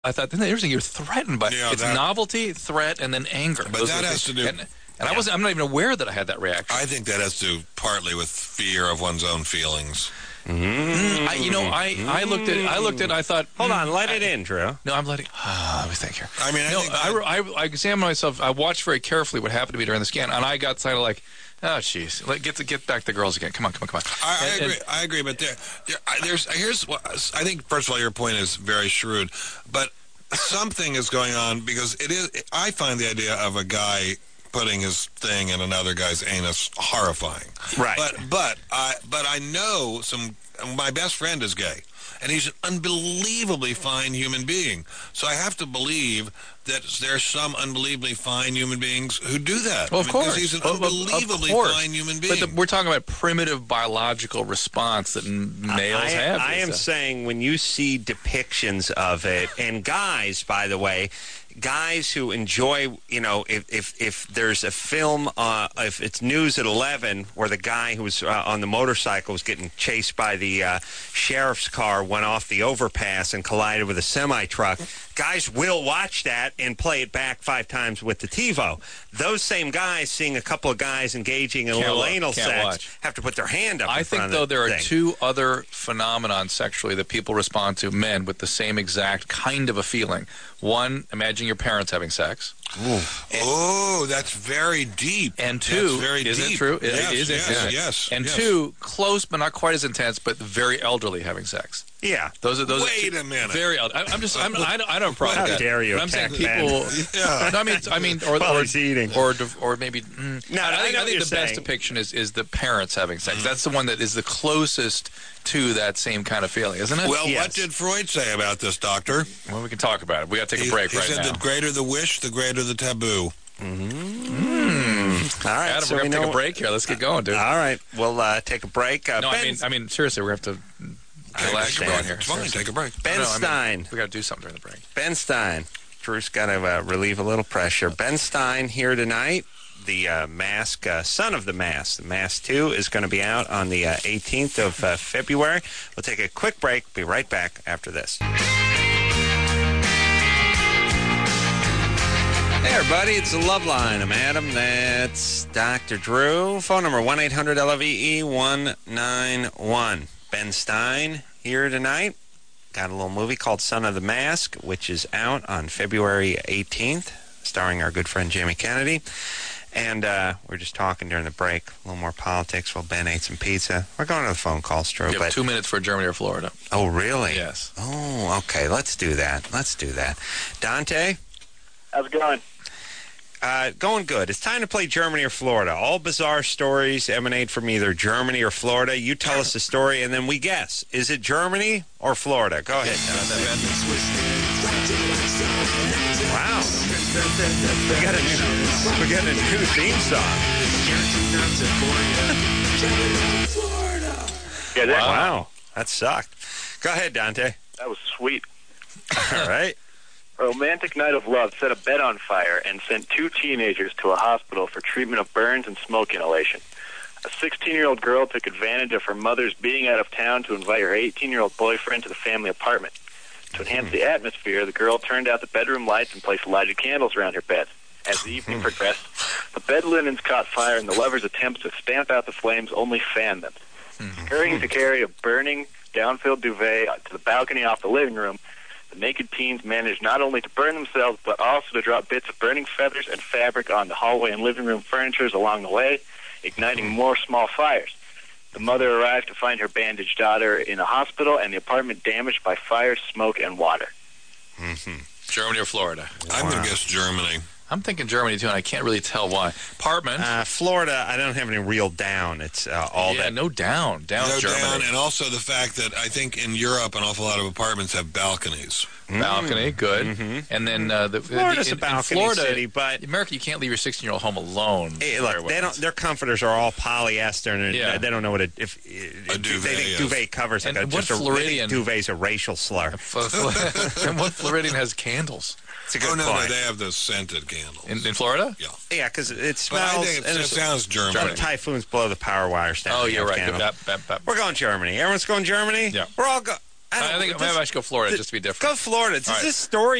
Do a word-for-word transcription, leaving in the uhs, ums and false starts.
I thought, isn't that interesting? You're threatened by Yeah, it's that- novelty, threat, and then anger. But Those that are the has things. to do- And, and I wasn't. I'm not even aware that I had that reaction. I think that has to do partly with fear of one's own feelings. Mm, I, you know, I, I looked at I looked at I thought, Hold mm, on, let I, it in, Drew. No, I'm letting. Uh, let me think here. I mean, I no, think I, that- I, I examined myself. I watched very carefully what happened to me during the scan, and I got kind of like, oh, jeez, let get to get back the girls again. Come on, come on, come on. I, I And- agree. and- I agree. But there, there, I- there's here's what I think. First of all, your point is very shrewd, but something is going on because it is. I find the idea of a guy putting his thing in another guy's anus horrifying. Right. But but I but I know some. My best friend is gay, and he's an unbelievably fine human being. So I have to believe that there's some unbelievably fine human beings who do that. Well, I of mean, course. because he's an Of- of- of unbelievably course. fine human being. But the, we're talking about primitive biological response that m- males I, have. I am Lisa. saying when you see depictions of it, and guys, by the way, guys who enjoy, you know, if if, if there's a film, uh, if it's News at eleven, where the guy who was uh, on the motorcycle was getting chased by the uh, sheriff's car, went off the overpass and collided with a semi-truck, guys will watch that and play it back five times with the TiVo. Those same guys seeing a couple of guys engaging in a Can't little wa- anal can't sex watch. have to put their hand up I in think, front though, of the there are thing. two other phenomenon sexually that people respond to, men, with the same exact kind of a feeling. One, imagine your parents having sex. Oh, that's very deep. And two, that's very is deep. it true? It- Yes, it is yes, intense. yes. And yes. two, close but not quite as intense, but very elderly having sex. Yeah. Those are those. Wait are two, a minute. Very elderly. I, I'm just. I'm, I don't. I don't have a problem How with that. dare you But I'm saying attack Ben. people. Yeah. No, I mean. I mean, or While or, he's eating. or div- or maybe. Mm, No, I, I think, know I what think you're the best saying. depiction is is the parents having sex. That's the one that is the closest to that same kind of feeling, isn't it? Well, Yes. what did Freud say about this, Doctor? Well, we can talk about it. We got to take he, a break he right said now. the greater the wish, the greater the taboo. All right, Adam, so we're we gonna take know- a break here. Let's get going, dude. All right, we'll uh, take a break. Uh, no, I mean, Ben, I mean, seriously, we're gonna have to I relax understand. going here. It's fine. Seriously. Take a break. Ben No, I mean, Stein. we got to do something during the break. Ben Stein. Drew's got to uh, relieve a little pressure. Ben Stein here tonight. The uh, Mask, uh, Son of the Mask. The Mask two is going to be out on the uh, eighteenth of uh, February. We'll take a quick break. Be right back after this. Hey, everybody, it's the Love Line. I'm Adam. That's Doctor Drew. Phone number one eight hundred L O V E one nine one. Ben Stein here tonight. Got a little movie called Son of the Mask, which is out on February eighteenth, starring our good friend Jamie Kennedy. And uh, we we're just talking during the break, a little more politics while Ben ate some pizza. We're going to the phone calls, Drew. You have But, two minutes for Germany or Florida. oh, really? Yes. Oh, okay. Let's do that. Let's do that. Dante? How's it going? Uh, going good. It's time to play Germany or Florida. All bizarre stories emanate from either Germany or Florida. You tell us the story, and then we guess. Is it Germany or Florida? Go ahead. Wow. We got a new, we got a new theme song. Yeah, that, Wow. That sucked. Go ahead, Dante. that was sweet. All right. A romantic night of love set a bed on fire and sent two teenagers to a hospital for treatment of burns and smoke inhalation. A sixteen-year-old girl took advantage of her mother's being out of town to invite her eighteen-year-old boyfriend to the family apartment. To enhance the atmosphere, the girl turned out the bedroom lights and placed lighted candles around her bed. As the evening progressed, the bed linens caught fire and the lovers' attempts to stamp out the flames only fanned them. Hurrying to carry a burning, down-filled duvet to the balcony off the living room, the naked teens managed not only to burn themselves, but also to drop bits of burning feathers and fabric on the hallway and living room furnitures along the way, igniting more small fires. The mother arrived to find her bandaged daughter in a hospital and the apartment damaged by fire, smoke, and water. Germany or Florida? I'm going to guess Germany. I'm thinking Germany, too, and I can't really tell why. Apartment. Uh, Florida, I don't have any real down. It's uh, all yeah, that. no down. Down No Germany. down, and also the fact that I think in Europe an awful lot of apartments have balconies. Balcony, good. And then uh, the Florida's the, a balcony Florida, city, but- America, you can't leave your sixteen-year-old home alone. Hey, very look, well. they don't. Their comforters are all polyester, and Yeah. they don't know what a if A if duvet they think is. duvet covers like And a, what just a they Floridian- think duvet's a racial slur. and what Floridian has candles? It's a good Oh, no, point. no, they have the scented candles. In, in Florida? yeah. Yeah, because it But smells. I think it, and it it's- sounds German. Germany. typhoons blow the power wires down. Oh, the you're right. candle. Bap, bap, bap. We're going Germany. Everyone's going Germany. Yeah. We're all go. I think don't- maybe this- I should go Florida just to be different. Go Florida. Does All right. this story